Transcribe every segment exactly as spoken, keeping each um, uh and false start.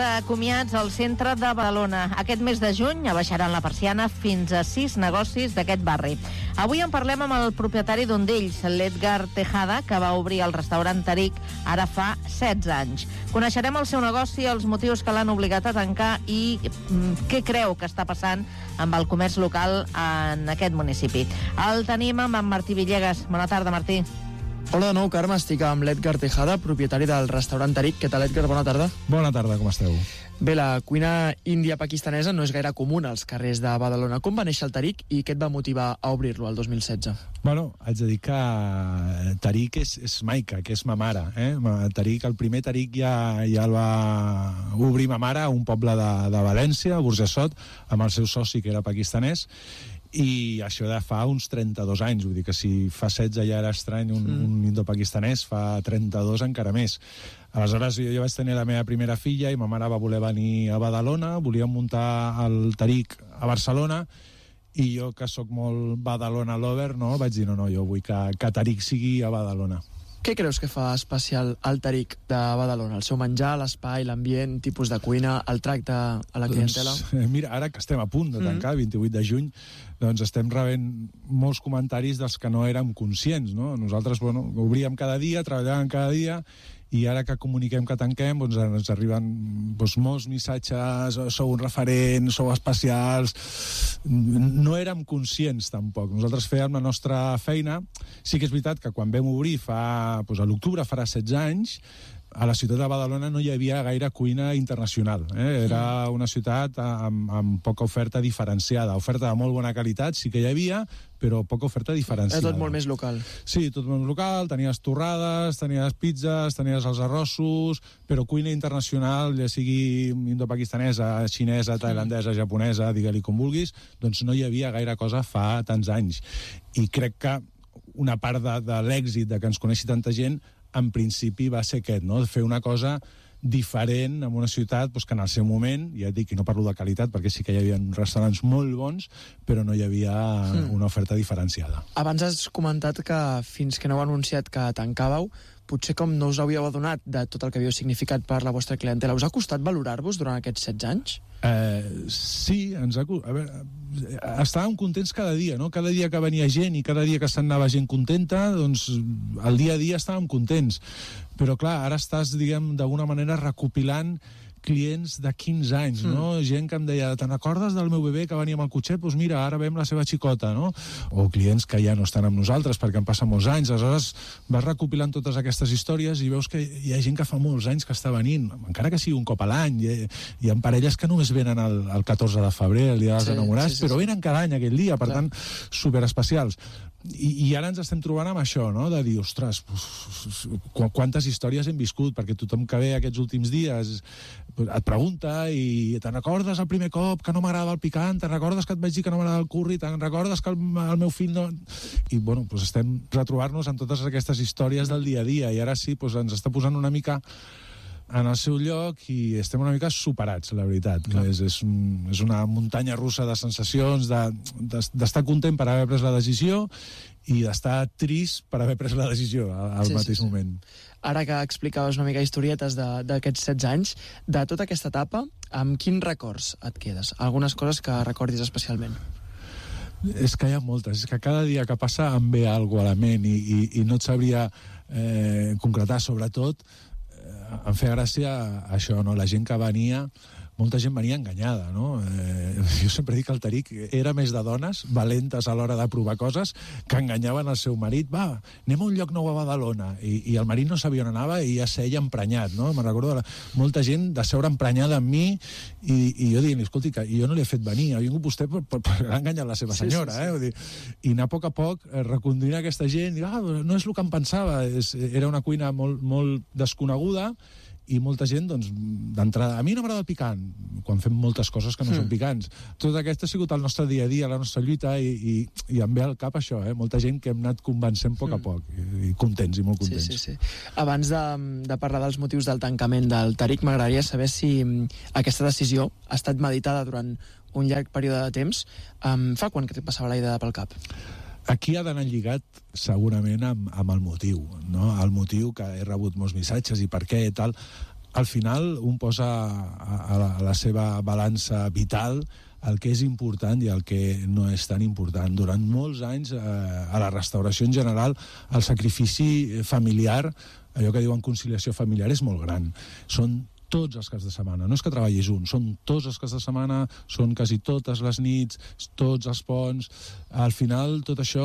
de comiats al centre de Badalona. Aquest mes de juny abaixaran la persiana fins a sis negocis d'aquest barri. Avui en parlem amb el propietari d'un d'ells, l'Edgar Tejada, que va obrir el restaurant Tarik ara fa setze anys. Coneixerem el seu negoci, els motius que l'han obligat a tancar i mm, què creu que està passant amb el comerç local en aquest municipi. El tenim amb en Martí Villegas. Bona tarda, Martí. Hola de nou, Carme, estic amb l'Edgar Tejada, propietari del restaurant Tarik. Què tal, Edgar? Bona tarda. Bona tarda, com esteu? Bé, la cuina índia pakistanesa no és gaire comuna als carrers de Badalona. Com va néixer el Tarik i què et va motivar a obrir-lo el dos mil setze? Bueno, haig de dir que Tarik és, és maica, que és ma mare. Eh? Tarik, el primer Tarik ja, ja el va obrir ma mare a un poble de, de València, a Burjassot, amb el seu soci, que era pakistanès, i això de fa uns trenta-dos anys, vull dir que si fa setze ja era estrany un, mm. un indo-pakistanès, fa trenta-dos encara més. Aleshores jo, jo vaig tenir la meva primera filla i ma mare va voler venir a Badalona, volíem muntar el Tarik a Barcelona, i jo, que sóc molt Badalona lover, no, vaig dir no, no, jo vull que, que Tarik sigui a Badalona. Què creus que fa especial el Tarik de Badalona? El seu menjar, l'espai, l'ambient, tipus de cuina, el tracte a la clientela? Doncs, mira, ara que estem a punt de tancar, mm. vint-i-vuit de juny, doncs estem rebent molts comentaris dels que no érem conscients, no? Nosaltres, bueno, obríem cada dia, treballàvem cada dia, i ara que comuniquem que tanquem, doncs ens arriben doncs, molts missatges, sou un referent, sou especials. No érem conscients tampoc. Nosaltres fèiem la nostra feina. Sí que és veritat que quan vam obrir fa, doncs a l'octubre farà setze anys, a la ciutat de Badalona no hi havia gaire cuina internacional. Eh? Era una ciutat amb, amb poca oferta diferenciada. Oferta de molt bona qualitat sí que hi havia, però poca oferta diferenciada. És tot molt més local. Sí, tot molt local. Tenies torrades, tenies pizzas, tenies els arrossos, però cuina internacional, ja sigui indo-pakistanesa, xinesa, tailandesa, japonesa, digue-li com vulguis, doncs no hi havia gaire cosa fa tants anys. I crec que una part de, de l'èxit de que ens coneixi tanta gent en principi va ser aquest, no? Fer una cosa diferent en una ciutat doncs, que en el seu moment, ja et dic, i no parlo de qualitat perquè sí que hi havia restaurants molt bons, però no hi havia mm. una oferta diferenciada. Abans has comentat que fins que no heu anunciat que tancàveu, potser com no us havíeu adonat de tot el que havíeu significat per la vostra clientela. Us ha costat valorar-vos durant aquests setze anys? Eh, sí, ens ha... A veure, estàvem contents cada dia, no? Cada dia que venia gent i cada dia que se'n anava gent contenta, doncs el dia a dia estàvem contents. Però clar, ara estàs, diguem, d'alguna manera recopilant clients de quinze anys, mm. no? Gent que em deia, te'n recordes del meu bebè que venia amb el cotxet? Doncs mira, ara veiem la seva xicota, no? O clients que ja no estan amb nosaltres perquè han passat molts anys. Aleshores vas recopilant totes aquestes històries i veus que hi ha gent que fa molts anys que està venint, encara que sigui un cop a l'any. Hi, hi ha parelles que només venen el, el catorze de febrer, el dia dels sí, enamorats, sí, sí, però sí. Venen cada any aquell dia, per Clar. Tant, superespecials. I, i ara ens estem trobant amb això, no? De dir, ostres, quantes històries hem viscut, perquè tothom que ve aquests últims dies et pregunta i te'n recordes el primer cop que no m'agradava el picant, te'n recordes que et vaig dir que no m'agradava el curri, te'n recordes que el, el meu fill no... I bueno, doncs estem retrobar-nos en totes aquestes històries del dia a dia i ara sí, doncs ens està posant una mica en el seu lloc i estem una mica superats, la veritat. És, és, un, és una muntanya russa de sensacions, d'estar de, de, content per haver pres la decisió i d'estar trist per haver pres la decisió al sí, mateix sí, sí. moment. Ara que explicaves una mica historietes d'aquests setze anys, de tota aquesta etapa, amb quins records et quedes? Algunes coses que recordis especialment? És que hi ha moltes, és que cada dia que passa em ve alguna cosa a la ment i, i, i no et sabria eh, concretar, sobretot em feia gràcia això, no? La gent que venia, molta gent venia enganyada, no? Eh, jo sempre dic que el Tarik era més de dones, valentes a l'hora de provar coses, que enganyaven el seu marit. Va, anem a un lloc nou a Badalona. I, i el marit no sabia on anava i ja seia emprenyat, no? Me'n recordo de la, molta gent de seure emprenyada amb mi i, i jo dient, escolti, que jo no l'he fet venir, ha vingut vostè per, per, per enganyar la seva senyora, sí, sí, sí. eh? Vull dir, i anar a poc a poc eh, reconduint aquesta gent, i, ah, no és el que em pensava, és, era una cuina molt, molt desconeguda, i molta gent, doncs, d'entrada... A mi no m'agrada el picant, quan fem moltes coses que no mm. són picants. Tot aquest ha sigut el nostre dia a dia, la nostra lluita, i, i, i em ve al cap això, eh? Molta gent que hem anat convencent a poc a poc, i, i contents, i molt contents. Sí, sí, sí. Abans de, de parlar dels motius del tancament del Tarik, m'agradaria saber si aquesta decisió ha estat meditada durant un llarg període de temps. Um, fa quan que et passava la idea pel cap? Aquí ha d'anar lligat segurament amb, amb el motiu, no? El motiu que he rebut molts missatges i per què i tal. al final un posa a, a, la, a la seva balança vital el que és important i el que no és tan important. Durant molts anys, eh, a la restauració en general, el sacrifici familiar, allò que diuen conciliació familiar, és molt gran. Són tots els caps de setmana. No és que treballis un, són tots els caps de setmana, són quasi totes les nits, tots els ponts. Al final, tot això,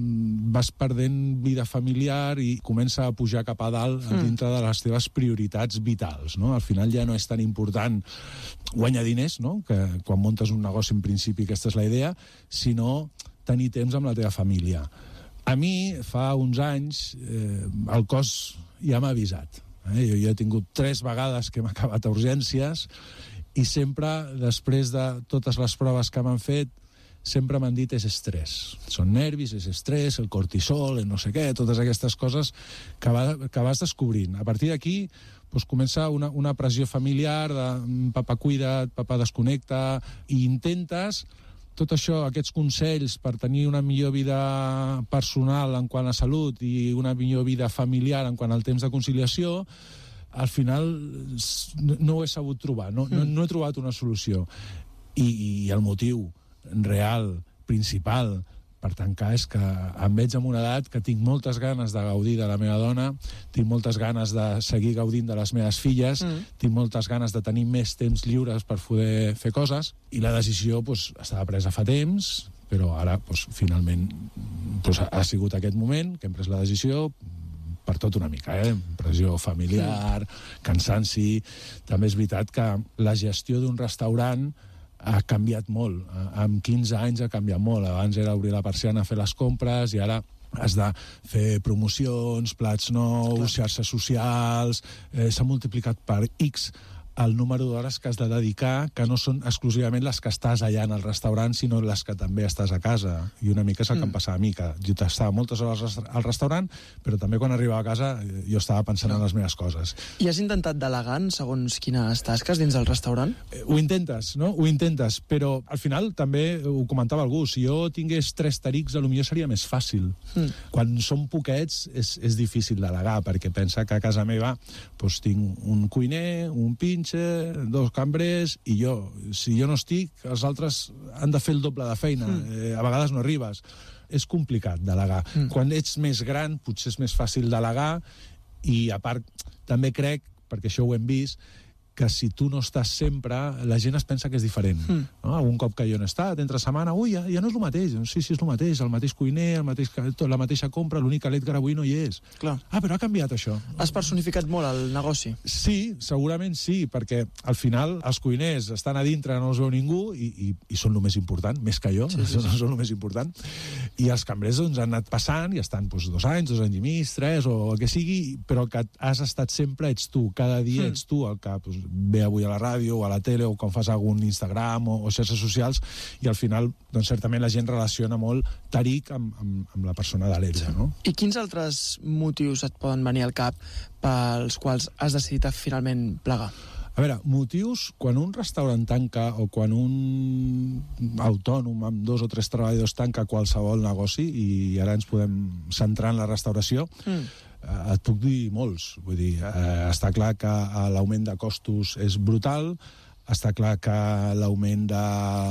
vas perdent vida familiar i comença a pujar cap a dalt mm. dintre de les teves prioritats vitals, no? Al final ja no és tan important guanyar diners, no? Que quan muntes un negoci, en principi, aquesta és la idea, sinó tenir temps amb la teva família. A mi, fa uns anys, eh, el cos ja m'ha avisat. Eh, jo, jo he tingut tres vegades que hem acabat a urgències i sempre, després de totes les proves que m'han fet, sempre m'han dit és estrès. Són nervis, és estrès, el cortisol, el no sé què, totes aquestes coses que, va, que vas descobrint. A partir d'aquí doncs, comença una, una pressió familiar de papa cuida't, papa desconnecta, i intentes tot això, aquests consells per tenir una millor vida personal en quant a salut i una millor vida familiar en quant al temps de conciliació, al final no ho he sabut trobar, no, no, no he trobat una solució. I, i el motiu real, principal, per tancar és que em veig en una edat que tinc moltes ganes de gaudir de la meva dona, tinc moltes ganes de seguir gaudint de les meves filles, mm. tinc moltes ganes de tenir més temps lliures per poder fer coses, i la decisió pues, estava presa fa temps, però ara pues, finalment pues, ha sigut aquest moment que hem pres la decisió per tot una mica, eh? Pressió familiar, cansanci. També és veritat que la gestió d'un restaurant ha canviat molt. En quinze anys ha canviat molt. Abans era obrir la persiana, fer les compres, i ara has de fer promocions, plats nous, clar, xarxes socials. Eh, s'ha multiplicat per X el número d'hores que has de dedicar, que no són exclusivament les que estàs allà en el restaurant, sinó les que també estàs a casa. I una mica és el que mm. em passava a mi, que jo estava moltes hores al restaurant, però també quan arribava a casa jo estava pensant no. en les meves coses. I has intentat delegar segons quines tasques dins del restaurant? Eh, ho intentes, no? Ho intentes, però al final també ho comentava algú, si jo tingués tres tarics, potser seria més fàcil. Mm. Quan són poquets és, és difícil delegar, perquè pensa que a casa meva doncs, tinc un cuiner, un pinx, dos cambrers i jo. Si jo no estic, els altres han de fer el doble de feina. Mm. Eh, a vegades no arribes. És complicat delegar. Mm. Quan ets més gran, potser és més fàcil delegar, i a part, també crec, perquè això ho hem vist, que si tu no estàs sempre, la gent es pensa que és diferent. Mm. No? Algun cop que jo no he estat, entre setmana, ui, ja, ja no és el mateix. Sí, sí, és el mateix, el mateix cuiner, el mateix, la mateixa compra, l'únic que l'Edgar avui no hi és. Clar. Ah, però ha canviat això. Has personificat molt el negoci? Sí, segurament sí, perquè al final els cuiners estan a dintre, no els veu ningú, i, i, i són el més important, més que jo, sí, sí, sí. són el més important. I els cambrers doncs, han anat passant i estan doncs, dos anys, dos anys i mig, tres, o el que sigui, però que has estat sempre, ets tu, cada dia ets tu el que doncs, ve avui a la ràdio o a la tele o quan fas algun Instagram o, o xarxes socials, i al final doncs, certament la gent relaciona molt Tariq amb, amb, amb la persona de l'Edgar, no? I quins altres motius et poden venir al cap pels quals has decidit finalment plegar? A veure, motius, quan un restaurant tanca o quan un autònom amb dos o tres treballadors tanca qualsevol negoci, i ara ens podem centrar en la restauració, mm. et puc dir molts. Vull dir, eh, està clar que l'augment de costos és brutal, està clar que l'augment de,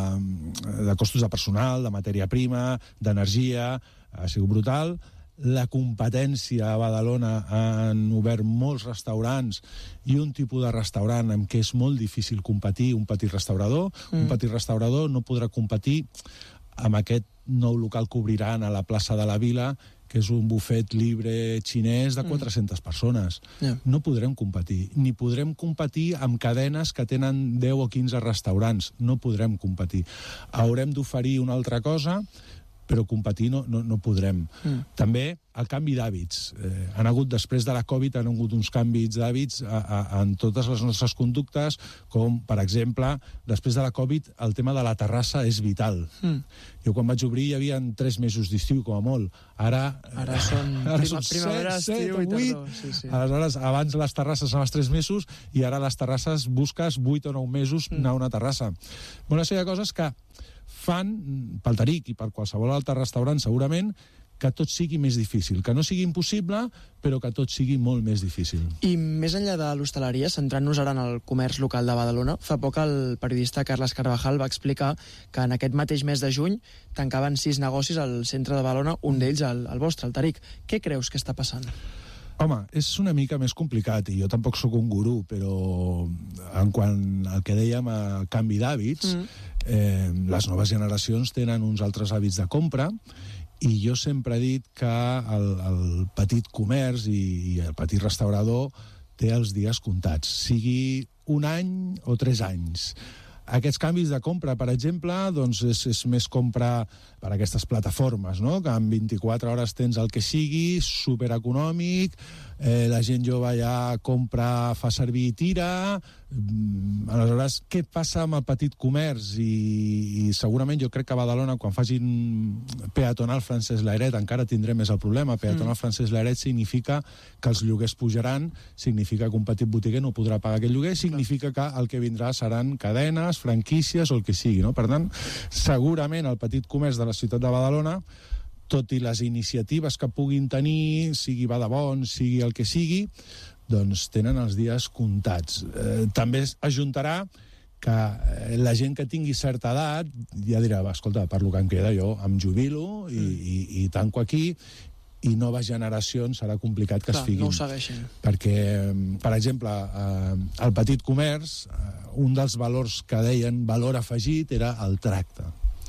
de costos de personal, de matèria prima, d'energia, ha sigut brutal. La competència a Badalona han obert molts restaurants, i un tipus de restaurant amb què és molt difícil competir, un petit restaurador. Mm. Un petit restaurador no podrà competir amb aquest nou local que obriran a la plaça de la Vila, que és un bufet libre xinès de quatre-centes persones. Yeah. No podrem competir. Ni podrem competir amb cadenes que tenen deu o quinze restaurants. No podrem competir. Haurem d'oferir una altra cosa, però competir no, no, no podrem. Mm. També el canvi d'hàbits. Eh, han hagut, després de la Covid, han hagut uns canvis d'hàbits a, a, en totes les nostres conductes, com, per exemple, després de la Covid, el tema de la terrassa és vital. Mm. Jo, quan vaig obrir, hi havia tres mesos d'estiu, com a molt. Ara... Ara són, ara prima, són primavera, set, estiu set, i tardor. Sí, sí. Aleshores, abans les terrasses anaves tres mesos, i ara les terrasses busques vuit o nou mesos mm. anar a una terrassa. Una sèrie de coses que fan, pel Tariq i per qualsevol altre restaurant segurament, que tot sigui més difícil, que no sigui impossible, però que tot sigui molt més difícil. I més enllà de l'hostaleria, centrant-nos ara en el comerç local de Badalona, fa poc el periodista Carles Carvajal va explicar que en aquest mateix mes de juny tancaven sis negocis al centre de Badalona, un d'ells el, el vostre, el Taric. Què creus que està passant? Home, és una mica més complicat, i jo tampoc sóc un gurú, però en quant al que dèiem a canvi d'hàbits, mm. eh, les noves generacions tenen uns altres hàbits de compra, i jo sempre he dit que el, el petit comerç i, i el petit restaurador té els dies comptats, sigui un any o tres anys. Aquests canvis de compra, per exemple, doncs és, és més compra per aquestes plataformes, no? Que en vint-i-quatre hores tens el que sigui, supereconòmic, eh, la gent jove ja compra, fa servir i tira. Aleshores, què passa amb el petit comerç? I, i segurament jo crec que a Badalona, quan facin peatonal Francesc Layret, encara tindrem més el problema. Peatonal mm. Francesc Layret significa que els lloguers pujaran, significa que un petit botiguer no podrà pagar aquest lloguer, significa que el que vindrà seran cadenes, franquícies o el que sigui, no? Per tant, segurament el petit comerç de la ciutat de Badalona, tot i les iniciatives que puguin tenir, sigui Badabon, sigui el que sigui, doncs tenen els dies comptats. Eh, també es ajuntarà que la gent que tingui certa edat ja dirà, va, escolta, per lo que em queda jo em jubilo i, mm. i, i tanco aquí, i noves generacions serà complicat que Clar, es figuin. no ho segueixin. Perquè, per exemple, eh, el petit comerç, eh, un dels valors que deien valor afegit era el tracte.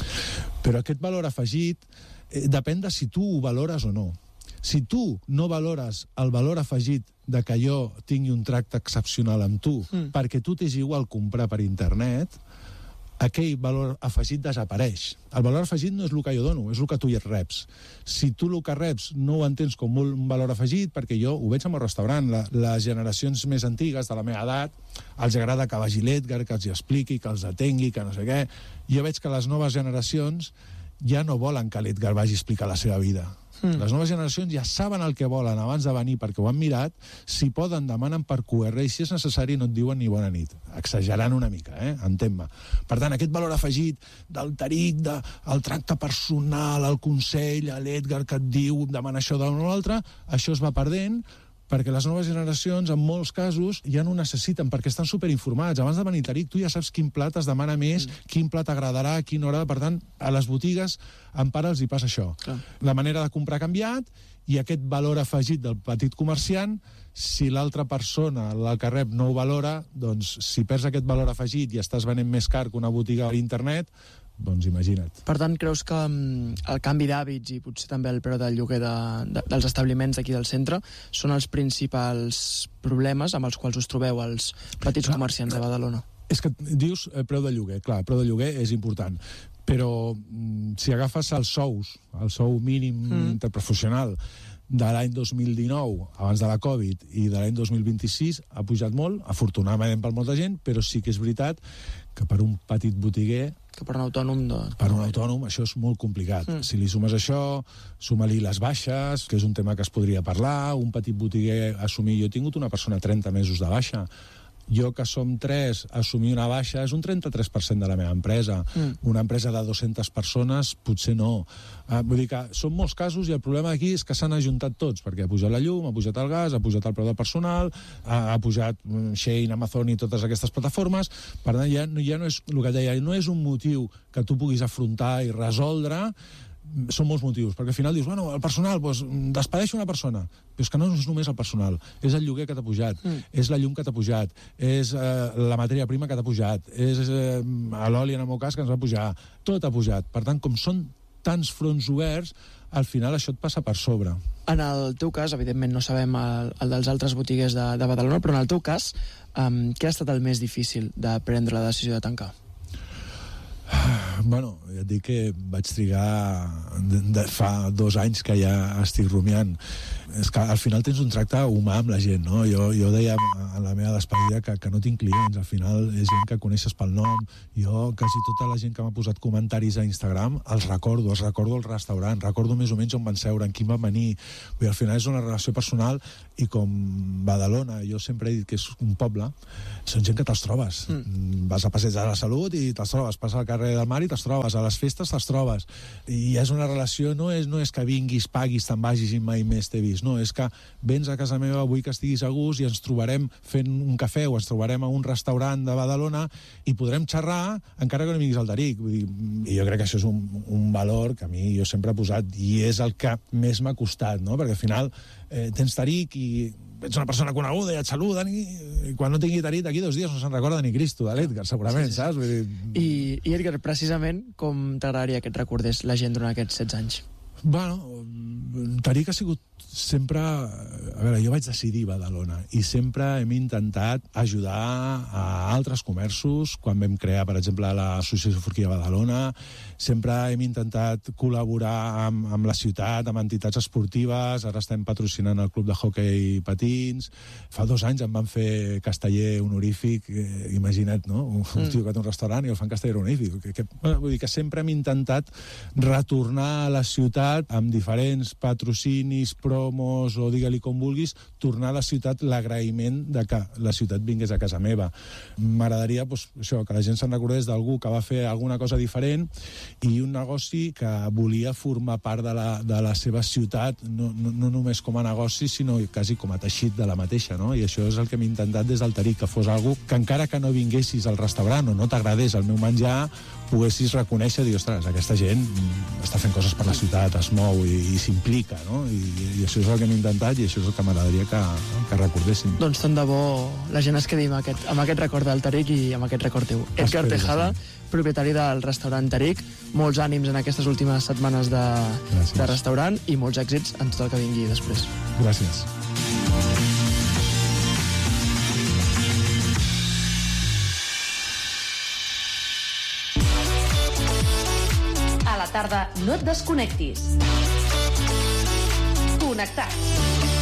Però aquest valor afegit eh, depèn de si tu ho valores o no. Si tu no valores el valor afegit de que jo tingui un tracte excepcional amb tu, mm. perquè tu t'és igual comprar per internet, aquell valor afegit desapareix. El valor afegit no és el que jo dono, és el que tu hi reps. Si tu el que reps no ho entens com un valor afegit, perquè jo ho veig amb el restaurant, la, les generacions més antigues de la meva edat, els agrada que vagi l'Edgar, que els hi expliqui, que els atengui, que no sé què. Jo veig que les noves generacions ja no volen que l'Edgar vagi a explicar la seva vida. Mm. Les noves generacions ja saben el que volen abans de venir perquè ho han mirat, si poden demanen per Q R i si és necessari no et diuen ni bona nit. Exagerant una mica, eh? Entén-me. Per tant, aquest valor afegit del Taric, de, el tracte personal, el consell, l'Edgar que et diu, demana això d'un o l'altre, això es va perdent, perquè les noves generacions, en molts casos, ja no ho necessiten, perquè estan superinformats. Abans de venir Taric, tu ja saps quin plat es demana més, mm. quin plat agradarà, a quina hora. Per tant, a les botigues, en part els hi passa això. Clar. La manera de comprar ha canviat, i aquest valor afegit del petit comerciant, si l'altra persona, el que rep, no ho valora, doncs, si perds aquest valor afegit i estàs venent més car que una botiga a internet, doncs imagina't. Per tant, creus que um, el canvi d'hàbits i potser també el preu del lloguer de, de, dels establiments d'aquí del centre són els principals problemes amb els quals us trobeu els petits clar, comerciants de Badalona? És que dius eh, preu de lloguer, clar, preu de lloguer és important, però mm, si agafes els sous, el sou mínim mm. interprofessional de l'any dos mil dinou, abans de la Covid, i de l'any dos mil vint-i-sis, ha pujat molt, afortunadament per molta gent, però sí que és veritat que per un petit botiguer que per un autònom... De... Per un autònom això és molt complicat. Mm. Si li sumes això, suma-li les baixes, que és un tema que es podria parlar, un petit botiguer assumir... Jo he tingut una persona trenta mesos de baixa. Jo, que som tres, assumir una baixa és un trenta-tres per cent de la meva empresa. Mm. Una empresa de dues-centes persones, potser no. Uh, vull dir que són molts casos i el problema aquí és que s'han ajuntat tots, perquè ha pujat la llum, ha pujat el gas, ha pujat el preu del personal, ha, ha pujat Shein, Amazon i totes aquestes plataformes. Per tant, ja, ja no és el que deia, no és un motiu que tu puguis afrontar i resoldre. Són molts motius, perquè al final dius, bueno, el personal, doncs, despedeix una persona, però és que no és només el personal, és el lloguer que t'ha pujat, mm. és la llum que t'ha pujat, és eh, la matèria prima que t'ha pujat, és eh, l'oli en el meu cas que ens va pujar, tot ha pujat. Per tant, com són tants fronts oberts, al final això et passa per sobre. En el teu cas, evidentment no sabem el, el dels altres botiguers de, de Badalona, però en el teu cas, um, què ha estat el més difícil de prendre la decisió de tancar? Bueno, ja et dic que vaig trigar de, de, fa dos anys que ja estic rumiant. És que al final tens un tracte humà amb la gent, no? Jo, jo deia a la meva despedida que, que no tinc clients, al final és gent que coneixes pel nom. Jo, quasi tota la gent que m'ha posat comentaris a Instagram, els recordo, els recordo al restaurant, recordo més o menys on van seure, en quin van venir. Vull dir, al final és una relació personal i com Badalona, jo sempre he dit que és un poble, són gent que te'ls trobes. Mm. Vas a Passeig de la Salut i te'ls trobes, passa al carrer del Mar i barri te'ls trobes, a les festes te'ls trobes, i és una relació, no és, no és que vinguis, paguis, te'n vagis i mai més t'he vist, no, és que vens a casa meva, vull que estiguis a gust i ens trobarem fent un cafè o ens trobarem a un restaurant de Badalona i podrem xerrar encara que no vinguis al Taric. Vull dir, i jo crec que això és un, un valor que a mi jo sempre he posat i és el que més m'ha costat, no? Perquè al final eh, tens Taric i ets una persona coneguda i et saluden i, i quan no tingui Taric d'aquí dos dies no se'n recorda ni Cristo de l'Edgar, segurament, sí, sí. Saps? Vull dir... I, I Edgar, precisament, com t'agradaria que et recordés la gent durant aquests setze anys? Bueno, Taric ha sigut sempre... A veure, jo vaig decidir Badalona i sempre hem intentat ajudar a altres comerços. Quan vam crear, per exemple, l'Associació Forquilla Badalona, sempre hem intentat col·laborar amb, amb la ciutat, amb entitats esportives. Ara estem patrocinant el Club de Hockey Patins. Fa dos anys em van fer casteller honorífic. Eh, imagina't, no? Un mm. tio que té un restaurant i el fan casteller honorífic. Que, que, bueno, vull dir que sempre hem intentat retornar a la ciutat amb diferents patrocinis, promos o digue-li com vulguis, tornar a la ciutat l'agraïment de que la ciutat vingués a casa meva. M'agradaria pues, això, que la gent se'n recordés d'algú que va fer alguna cosa diferent i un negoci que volia formar part de la, de la seva ciutat, no, no, no només com a negoci, sinó quasi com a teixit de la mateixa, no? I això és el que hem intentat des del Taric, que fos algú que encara que no vinguessis al restaurant o no t'agradés el meu menjar, poguessis reconèixer i dir, ostres, aquesta gent està fent coses per la ciutat, es mou i, i s'implica, no? I, I això és el que hem intentat i això és el que m'agradaria que, que recordéssim. Doncs tant de bo la gent es quedi amb aquest, amb aquest record del Taric i amb aquest record teu. Edgar Tejada, propietari del restaurant Taric, molts ànims en aquestes últimes setmanes de, de restaurant i molts èxits en tot el que vingui després. Gràcies. A la tarda no et desconnectis. Connectats.